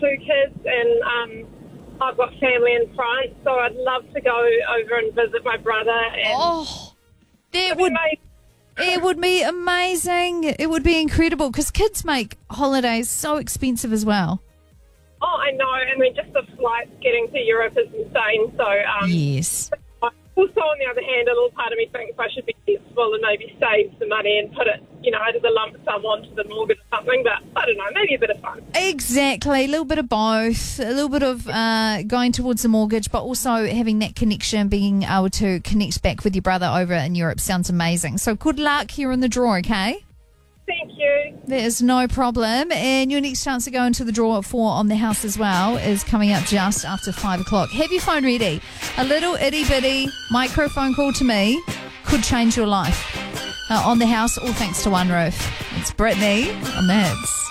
2 kids, and I've got family in France, so I'd love to go over and visit my brother. And it would be amazing. It would be incredible because kids make holidays so expensive as well. Oh, I know. I mean, just the flights getting to Europe is insane. So, yes. Also, on the other hand, a little part of me thinks I should be sensible and maybe save some money and put it, as a lump sum onto the mortgage or something. But I don't know, maybe a bit of fun. Exactly. A little bit of both. A little bit of going towards the mortgage, but also having that connection, being able to connect back with your brother over in Europe sounds amazing. So good luck here in the draw, okay? Thank you. There's no problem. And your next chance to go into the draw at 4 on the house as well is coming up just after 5 o'clock. Have your phone ready. A little itty-bitty microphone call to me could change your life. On the house, all thanks to One Roof. It's Brittany on the Hits.